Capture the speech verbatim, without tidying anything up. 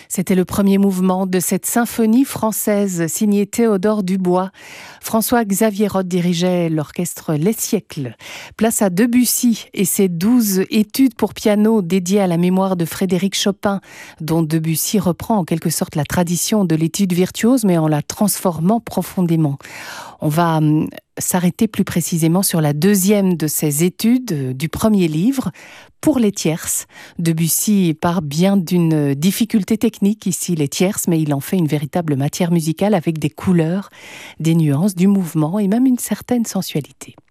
C'était le premier mouvement de cette symphonie française signée Théodore Dubois. François-Xavier Roth dirigeait l'orchestre Les Siècles. Place à Debussy et ses douze études pour piano dédiées à la mémoire de Frédéric Chopin, dont Debussy reprend en quelque sorte la tradition de l'étude virtuose, mais en la transformant profondément. On va hum, s'arrêter plus précisément sur la deuxième de ces études euh, du premier livre, Pour les tierces. Debussy part bien d'une difficulté technique ici, les tierces, mais il en fait une véritable matière musicale avec des couleurs, des nuances, du mouvement et même une certaine sensualité.